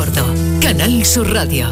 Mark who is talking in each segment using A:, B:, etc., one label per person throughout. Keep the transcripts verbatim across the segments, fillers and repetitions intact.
A: Gordo. Canal Sur Radio.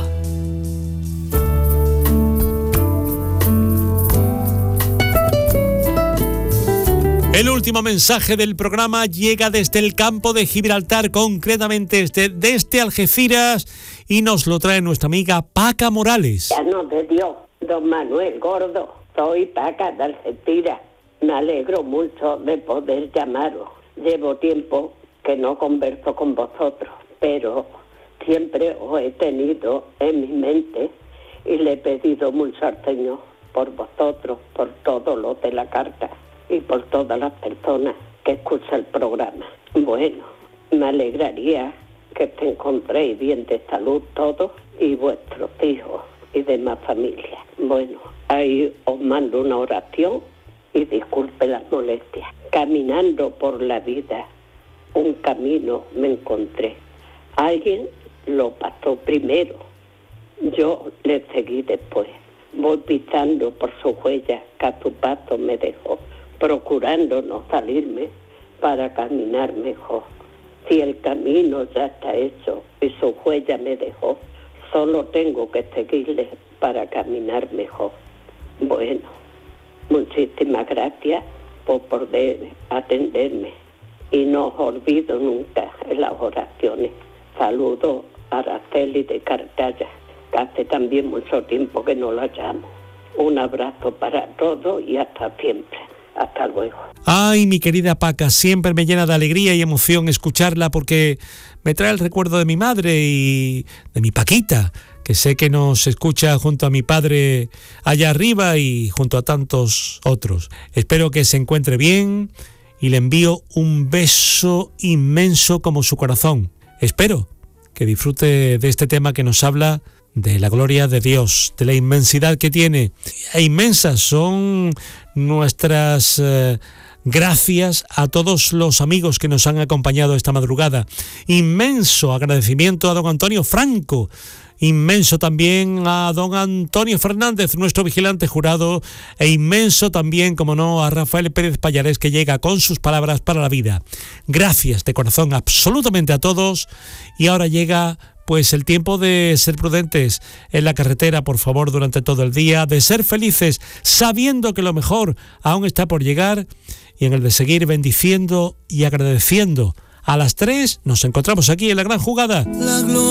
B: El último mensaje del programa llega desde el campo de Gibraltar, concretamente desde, desde Algeciras, y nos lo trae nuestra amiga Paca Morales.
C: Ya no te dio, don Manuel Gordo. Soy Paca de Algeciras. Me alegro mucho de poder llamaros. Llevo tiempo que no converso con vosotros, pero siempre os he tenido en mi mente y le he pedido mucho al Señor por vosotros, por todo lo de la carta y por todas las personas que escuchan el programa. Bueno, me alegraría que te encontréis bien de salud todos y vuestros hijos y demás familias. Bueno, ahí os mando una oración y disculpe las molestias. Caminando por la vida, un camino me encontré. Alguien lo pasó primero, yo le seguí después. Voy pisando por su huella que a su paso me dejó, procurando no salirme para caminar mejor. Si el camino ya está hecho y su huella me dejó, solo tengo que seguirle para caminar mejor. Bueno, muchísimas gracias por poder atenderme y no os olvido nunca en las oraciones. Saludo a Araceli de Cartaya, que hace también mucho tiempo que no la llamo. Un abrazo para todos y hasta siempre. Hasta luego.
B: Ay, mi querida Paca, siempre me llena de alegría y emoción escucharla porque me trae el recuerdo de mi madre y de mi Paquita, que sé que nos escucha junto a mi padre allá arriba y junto a tantos otros. Espero que se encuentre bien y le envío un beso inmenso como su corazón. Espero que disfrute de este tema que nos habla de la gloria de Dios, de la inmensidad que tiene. E inmensas son nuestras eh, gracias a todos los amigos que nos han acompañado esta madrugada. Inmenso agradecimiento a don Antonio Franco. Inmenso también a don Antonio Fernández, nuestro vigilante jurado, e inmenso también, como no, a Rafael Pérez Payares, que llega con sus palabras para la vida. Gracias de corazón absolutamente a todos. Y ahora llega pues el tiempo de ser prudentes en la carretera, por favor, durante todo el día, de ser felices sabiendo que lo mejor aún está por llegar, y en el de seguir bendiciendo y agradeciendo. A las tres nos encontramos aquí en La Gran Jugada. La